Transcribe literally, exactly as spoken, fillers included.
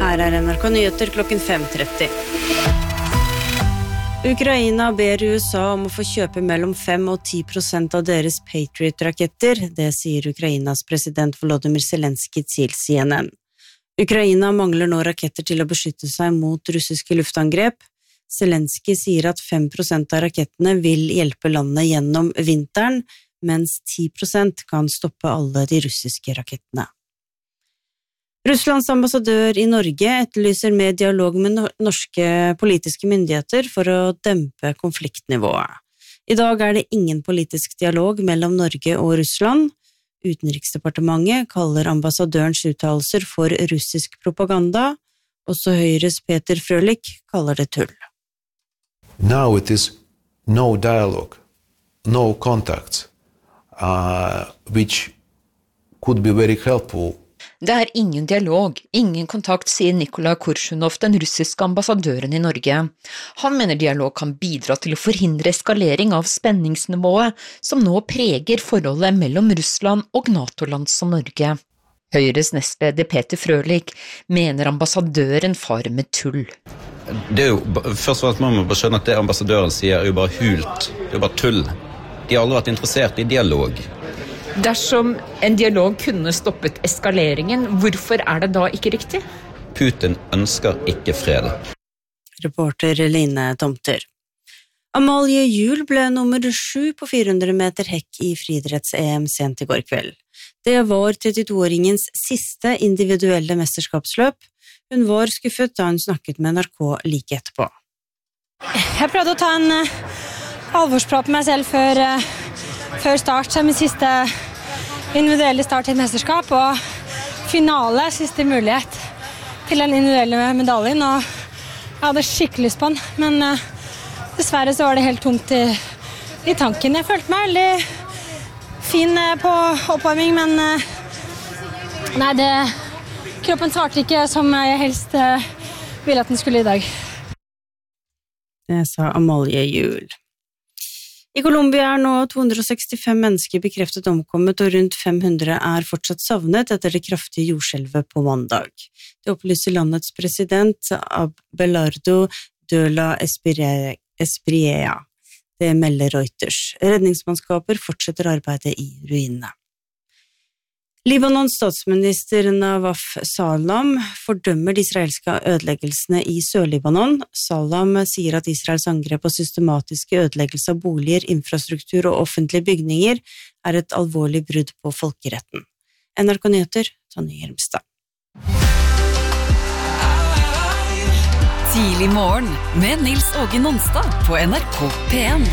Her er N R K Nyheter klokken fem tretti. Ukraina ber U S A om å få kjøpe mellom fem og ti prosent av deres Patriot-raketter, det sier Ukrainas president Volodymyr Zelenskyj til C N N. Ukraina mangler nå raketter til å beskytte seg mot russiske luftangrep. Zelenskyj sier at fem prosent av rakettene vil hjelpe landet gjennom vinteren, mens ti prosent kan stoppe alle de russiske rakettene. Russlands ambassadør i Norge etterlyser med dialog med norske politiske myndigheter for å dempe konfliktnivået. I dag er det ingen politisk dialog mellom Norge og Russland. Utenriksdepartementet kaller ambassadørens uttalelser for russisk propaganda. Også Høyres Peter Frølich kaller det tull. Now it is no dialogue, no contacts, uh, which could be very helpful. Det er ingen dialog, ingen kontakt, sier Nikolai Korshunov, den russiske ambassadøren i Norge. Han mener dialog kan bidra til å forhindre eskalering av spenningsnivået som nå preger forholdet mellom Russland og NATO-land som Norge. Høyres nestleder Peter Frølich mener ambassadøren farer med tull. Det er jo, først og fremst må man bare skjønne at det ambassadøren sier er jo bare hult, det er jo bare tull. De har aldri vært interessert i dialog. Dersom en dialog kunne stoppet eskaleringen, hvorfor er det da ikke riktig? Putin ønsker ikke fred. Reporter Line Tomter. Amalie Juel ble nummer sju på fire hundre meter hekk i friidretts-E M sent i går kveld. Det var trettito-åringens siste individuelle mesterskapsløp. Hun var skuffet da hun snakket med N R K like etterpå. Jeg prøvde å ta en uh, alvorsprat med meg selv før... Uh... Før start, min siste individuelle start i et mesterskap, og finale, siste mulighet til den individuelle medaljen, og jeg hadde skikkelig lyst på den, men uh, dessverre så var det helt tomt i, i tanken. Jeg følte meg veldig fin uh, på oppvarming, men uh, nei, det, kroppen svarte ikke som jeg helst uh, ville at den skulle i dag. Det sa Amalie Juel. I Colombia er nå to hundre og sekstifem mennesker bekreftet omkommet, og rundt fem hundre er fortsatt savnet etter det kraftige jordskjelvet på mandag. Det opplyser landets president Abelardo de la Espriella. Det melder Reuters. Redningsmannskaper fortsetter arbeidet i ruinene. Libanons statsminister Nawaf Salam fordømmer de israelske ødeleggelsene i Sør-Libanon. Salam sier at Israels angrep på systematiske ødeleggelse av boliger, infrastruktur og offentlige bygninger er et alvorlig brudd på folkeretten. N R K Nyheter, Tonje Hjelmstad. Tidlig morgen med Nils Åge Nonstad på N R K P en.